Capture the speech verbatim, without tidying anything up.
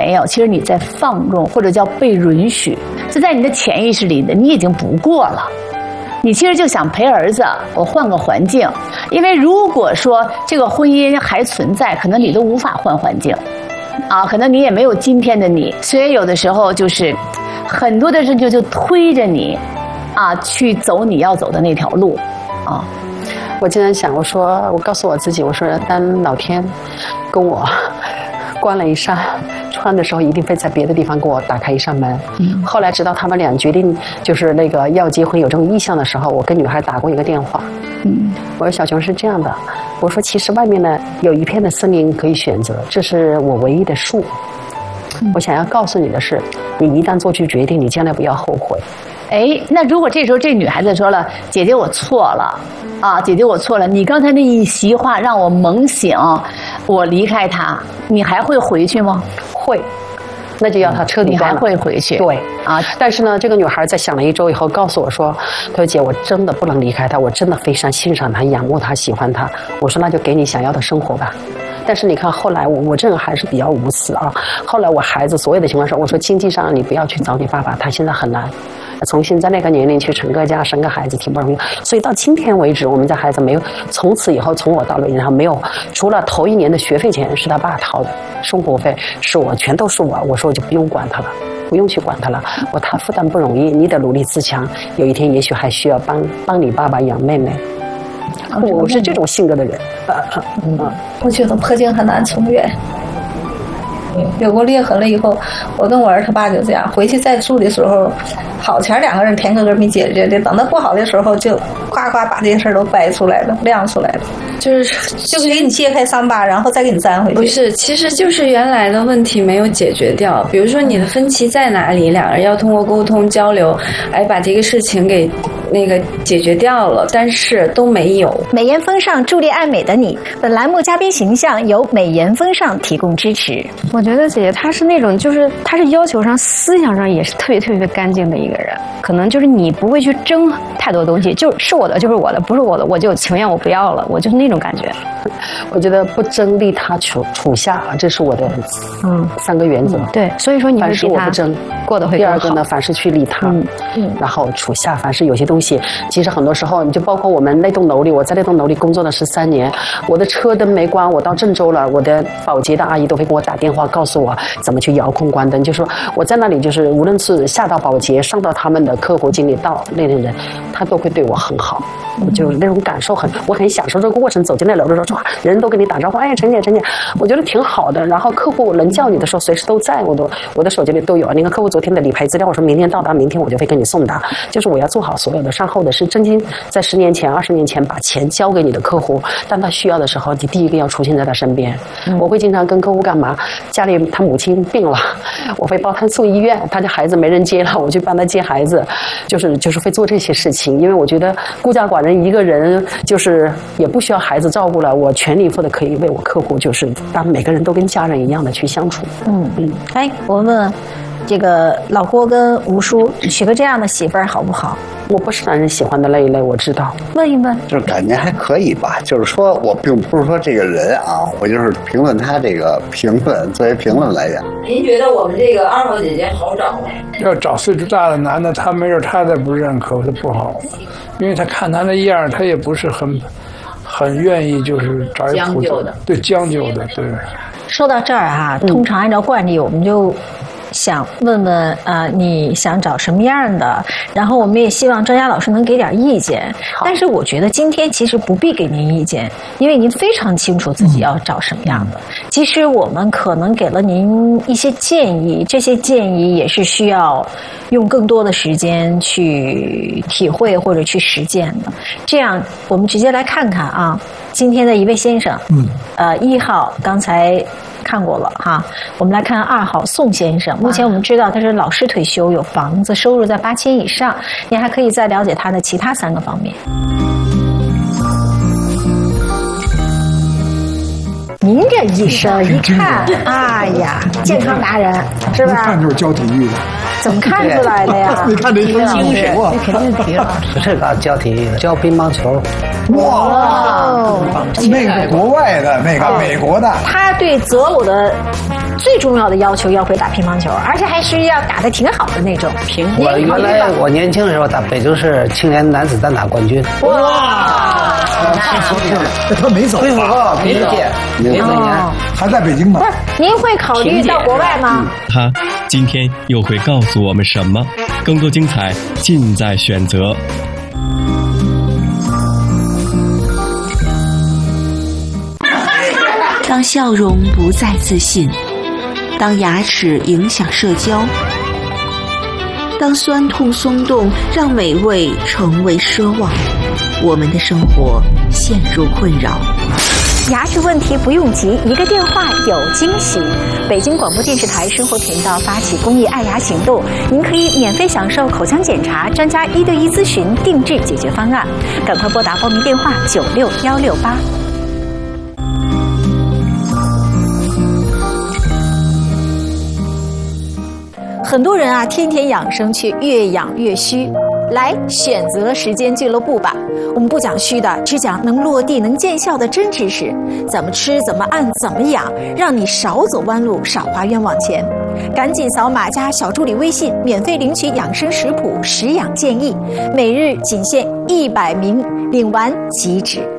没有，其实你在放纵，或者叫被允许，就在你的潜意识里的，你已经不过了。你其实就想陪儿子，我换个环境，因为如果说这个婚姻还存在，可能你都无法换环境，啊，可能你也没有今天的你。所以有的时候就是很多的事情就推着你，啊，去走你要走的那条路，啊。 我经常想，我说我告诉我自己，我说当老天跟我关了一扇窗的时候，一定会在别的地方给我打开一扇门。嗯、后来直到他们俩决定就是那个要结婚有这种意向的时候，我跟女孩打过一个电话。嗯，我说小熊是这样的，我说其实外面呢有一片的森林可以选择，这是我唯一的树。嗯、我想要告诉你的是，你一旦做出决定，你将来不要后悔。 哎，那如果这时候这女孩子说了：“姐姐，我错了，啊，姐姐我错了，你刚才那一席话让我猛醒，我离开他，你还会回去吗？” 会，那就要他彻底断了。你还会回去？ 对啊，但是呢，这个女孩在想了一周以后，告诉我说：“她说姐，我真的不能离开他，我真的非常欣赏他、仰慕他、喜欢他。”我说：“那就给你想要的生活吧。”但是你看，后来我我这个还是比较无私啊。后来我孩子所有的情况下，我说经济上你不要去找你爸爸，他现在很难。重新在那个年龄去成个家生个孩子挺不容易，所以到今天为止，我们家孩子没有从此以后从我到了然后没有，除了头一年的学费钱是他爸掏的，生活费是我，全都是我。我说我就不用管他了，不用去管他了。我他负担不容易，你得努力自强。有一天也许还需要帮帮你爸爸养妹妹。我, 我是这种性格的人。 嗯，我觉得破镜很难重圆。有过裂痕了以后，我跟我儿他爸就这样，回去再住的时候，好前两个人甜哥哥没解决的，等到不好的时候就夸夸把这些事儿都掰出来了，亮出来了，就是就给你揭开伤疤，然后再给你粘回去。 不是，其实就是原来的问题没有解决掉，比如说你的分歧在哪里，两人要通过沟通交流，哎，把这个事情给那个解决掉了，但是都没有。 美颜风尚助力爱美的你，本栏目嘉宾形象由美颜风尚提供支持。 我觉得姐姐她是那种，就是她是要求上、思想上也是特别特别干净的一个人。可能就是你不会去争太多东西，就是我的就是我的，不是我的我就情愿我不要了，我就是那种感觉。 我觉得不争利他处处下，这是我的嗯三个原则。 嗯、对，所以说你凡事我不争， 过得会第二个呢，凡事去利他，嗯嗯，然后处下，凡是有些东西，其实很多时候你就包括我们那栋楼里，我在那栋楼里工作了十三年，我的车灯没关，我到郑州了，我的保洁的阿姨都会给我打电话告诉我怎么去遥控关灯，就说我在那里就是无论是下到保洁，上到他们的客户经理到那类人，他都会对我很好。我就那种感受很，我很享受这个过程。走进那楼的时候，哇，人都跟你打招呼，哎，陈姐，陈姐，我觉得挺好的。然后客户能叫你的时候，随时都在，我都我的手机里都有。那个客户昨天的理赔资料，我说明天到达，明天我就会跟你送达。就是我要做好所有的善后的事。真心在十年前、二十年前把钱交给你的客户，当他需要的时候，你第一个要出现在他身边。嗯、我会经常跟客户干嘛？家里他母亲病了，我会帮他送医院，他的孩子没人接了，我去帮他接孩子，就是就是会做这些事情。因为我觉得孤家寡人一个人就是也不需要孩子照顾了，我全力以赴的可以为我客户，就是当每个人都跟家人一样的去相处。 嗯嗯，哎，我问这个老郭跟吴叔娶个这样的媳妇儿好不好？ 我不是男人喜欢的那一类，我知道。 问一问， 就是感觉还可以吧。就是说我并不是说这个人啊，我就是评论他这个评论，作为评论来讲。 您觉得我们这个二号姐姐好找吗？ 要找岁数大的男的，他没准他再不认可，他不好，因为他看他那样，他也不是很很愿意，就是找一将就的， 对将就的，对。 说到这儿啊，通常按照惯例，我们就想问问啊、呃，你想找什么样的？然后我们也希望专家老师能给点意见。但是我觉得今天其实不必给您意见，因为您非常清楚自己要找什么样的。其实我们可能给了您一些建议，这些建议也是需要用更多的时间去体会或者去实践的。这样，我们直接来看看啊，今天的一位先生，嗯，呃，一号刚才看过了哈，我们来看二号宋先生。目前我们知道他是老师退休，有房子，收入在八千以上。您还可以再了解他的其他三个方面。您这一身一看，哎呀，健康达人是吧？ 一看就是教体育的。 怎么看出来的呀？ 你看这一身精神， 那肯定是体育老师。 是个教体育的，教乒乓球。 哇，那个国外的，那个美国的。 他对择偶的最重要的要求要会打乒乓球，而且还是要打得挺好的那种。 平我原来我年轻的时候打北京市青年男子单打冠军。 哇！ 那他没走啊，没走，没走年， 还在北京呢。 不是，您会考虑到国外吗？ 他今天又会告诉我们什么？更多精彩尽在选择。 当笑容不再自信，当牙齿影响社交，当酸痛松动让美味成为奢望，我们的生活陷入困扰。 牙齿问题不用急，一个电话有惊喜。北京广播电视台生活频道发起公益爱牙行动，您可以免费享受口腔检查、专家一对一咨询、定制解决方案。赶快拨打报名电话九六幺六八。很多人啊，天天养生却越养越虚。来选择时间俱乐部吧，我们不讲虚的，只讲能落地能见效的真知识，怎么吃怎么按怎么养，让你少走弯路少花冤枉钱。赶紧扫码加小助理微信，免费领取养生食谱、食养建议，每日仅限一百名，领完即止。